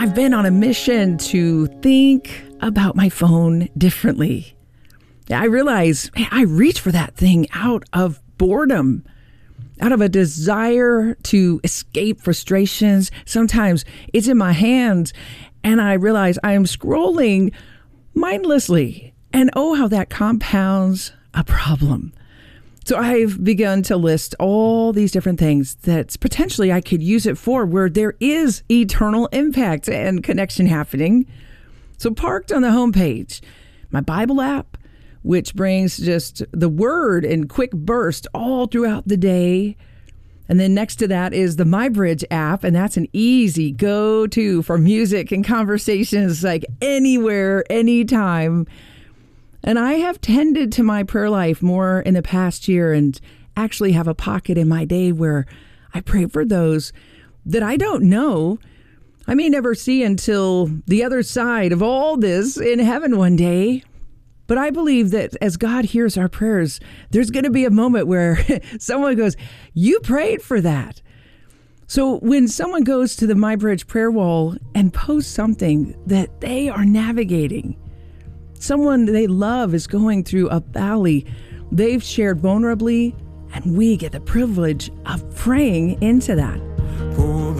I've been on a mission to think about my phone differently. I realize I reach for that thing out of boredom, out of a desire to escape frustrations. Sometimes it's in my hands and I realize I am scrolling mindlessly. And oh, how that compounds a problem. So I've begun to list all these different things that potentially I could use it for, where there is eternal impact and connection happening. So parked on the homepage, my Bible app, which brings just the word in quick burst all throughout the day. And then next to that is the MyBridge app, and that's an easy go-to for music and conversations, like anywhere, anytime. And I have tended to my prayer life more in the past year and actually have a pocket in my day where I pray for those that I don't know. I may never see until the other side of all this in heaven one day. But I believe that as God hears our prayers, there's going to be a moment where someone goes, "You prayed for that." So when someone goes to the MyBridge prayer wall and posts something that they are navigating, someone they love is going through a valley, they've shared vulnerably, and we get the privilege of praying into that.